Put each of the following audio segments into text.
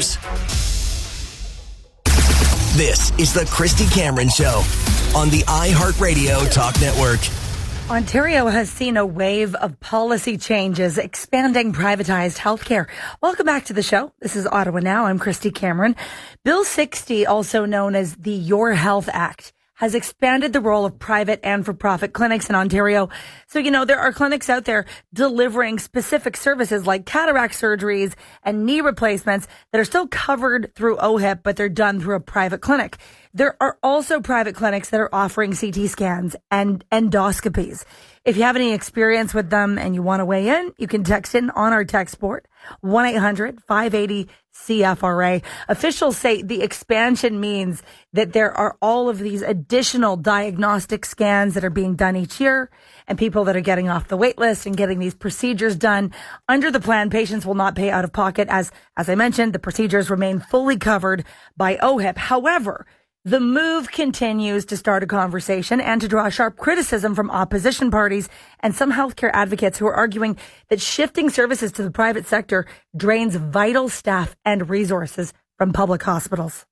news. This is the Christy Cameron Show on the iHeartRadio Talk Network. Ontario has seen a wave of policy changes expanding privatized healthcare. Welcome back to the show. This is Ottawa Now. I'm Christy Cameron. Bill 60, also known as the Your Health Act, has expanded the role of private and for-profit clinics in Ontario. So, there are clinics out there delivering specific services like cataract surgeries and knee replacements that are still covered through OHIP, but they're done through a private clinic. There are also private clinics that are offering CT scans and endoscopies. If you have any experience with them and you want to weigh in, you can text in on our text board, 1-800-580-CFRA. Officials say the expansion means that there are all of these additional diagnostic scans that are being done each year and people that are getting off the wait list and getting these procedures done. Under the plan, patients will not pay out of pocket. As I mentioned, the procedures remain fully covered by OHIP. However, the move continues to start a conversation and to draw sharp criticism from opposition parties and some healthcare advocates who are arguing that shifting services to the private sector drains vital staff and resources from public hospitals.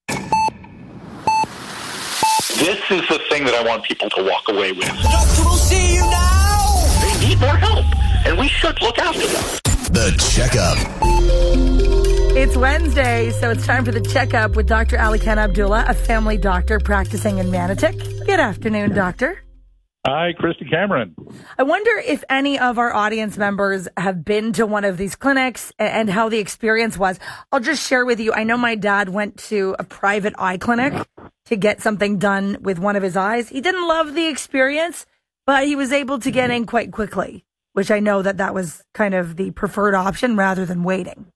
This is the thing that I want people to walk away with. The doctor will see you now! They need more help, and we should look after them. The Checkup. It's Wednesday, so it's time for the checkup with Dr. Alikan Abdullah, a family doctor practicing in Manotick. Good afternoon, doctor. Hi, Christy Cameron. I wonder if any of our audience members have been to one of these clinics and how the experience was. I'll just share with you, I know my dad went to a private eye clinic to get something done with one of his eyes. He didn't love the experience, but he was able to get in quite quickly, which I know that was kind of the preferred option rather than waiting.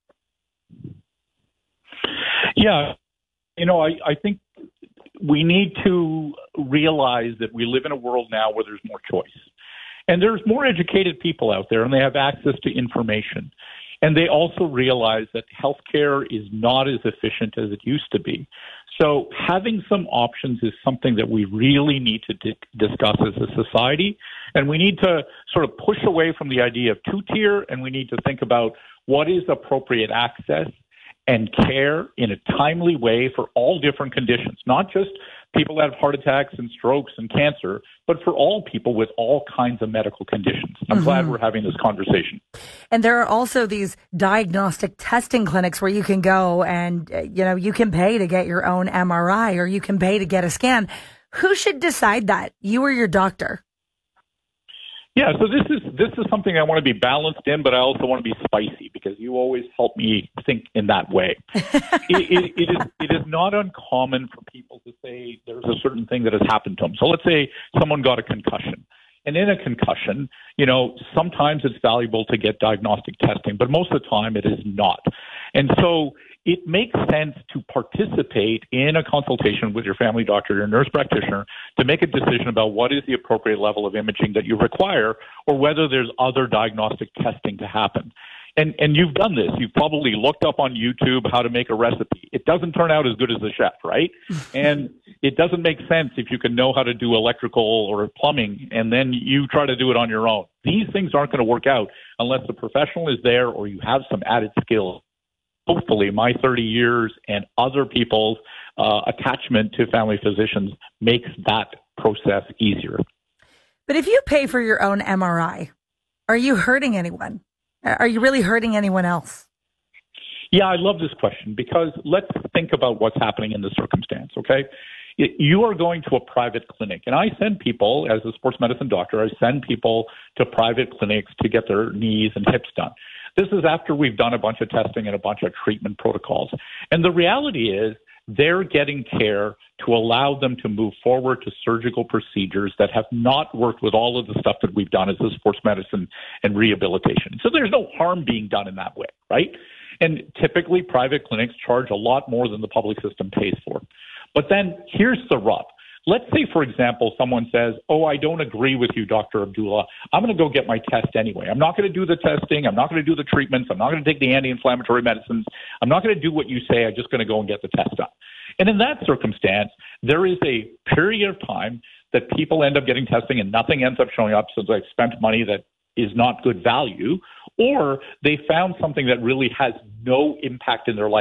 Yeah, I think we need to realize that we live in a world now where there's more choice. And there's more educated people out there, and they have access to information. And they also realize that healthcare is not as efficient as it used to be. So having some options is something that we really need to discuss as a society. And we need to sort of push away from the idea of two-tier, and we need to think about what is appropriate access and care in a timely way for all different conditions, not just people that have heart attacks and strokes and cancer, but for all people with all kinds of medical conditions. I'm glad we're having this conversation. And there are also these diagnostic testing clinics where you can go and, you can pay to get your own MRI or you can pay to get a scan. Who should decide that? You or your doctor? Yeah, so this is something I want to be balanced in, but I also want to be spicy because you always help me think in that way. It is not uncommon for people to say there's a certain thing that has happened to them. So let's say someone got a concussion. And in a concussion, sometimes it's valuable to get diagnostic testing, but most of the time it is not. And so it makes sense to participate in a consultation with your family doctor, your nurse practitioner, to make a decision about what is the appropriate level of imaging that you require or whether there's other diagnostic testing to happen. And you've done this. You've probably looked up on YouTube how to make a recipe. It doesn't turn out as good as the chef, right? And it doesn't make sense if you can know how to do electrical or plumbing and then you try to do it on your own. These things aren't going to work out unless the professional is there or you have some added skills. Hopefully, my 30 years and other people's attachment to family physicians makes that process easier. But if you pay for your own MRI, are you hurting anyone? Are you really hurting anyone else? Yeah, I love this question because let's think about what's happening in this circumstance, okay? You are going to a private clinic, and I send people, as a sports medicine doctor, I send people to private clinics to get their knees and hips done. This is after we've done a bunch of testing and a bunch of treatment protocols. And the reality is they're getting care to allow them to move forward to surgical procedures that have not worked with all of the stuff that we've done as a sports medicine and rehabilitation. So there's no harm being done in that way, right? And typically private clinics charge a lot more than the public system pays for. But then here's the rub. Let's say, for example, someone says, I don't agree with you, Dr. Abdullah. I'm going to go get my test anyway. I'm not going to do the testing. I'm not going to do the treatments. I'm not going to take the anti-inflammatory medicines. I'm not going to do what you say. I'm just going to go and get the test done. And in that circumstance, there is a period of time that people end up getting testing and nothing ends up showing up, so they've spent money that is not good value, or they found something that really has no impact in their life